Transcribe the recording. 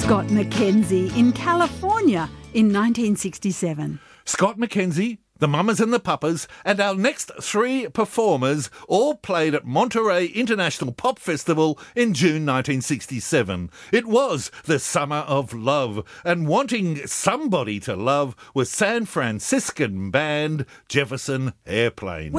Scott McKenzie in California in 1967. Scott McKenzie, the Mamas and the Papas, and our next three performers all played at Monterey International Pop Festival in June 1967. It was the summer of love, and wanting somebody to love was San Franciscan band Jefferson Airplane.